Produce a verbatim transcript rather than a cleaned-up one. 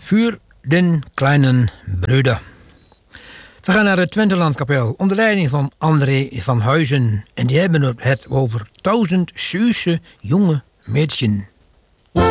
Für den kleinen Bruder. We gaan naar de Twentelandkapel onder leiding van André van Huizen. En die hebben het over duizend Suisse jonge meisjes.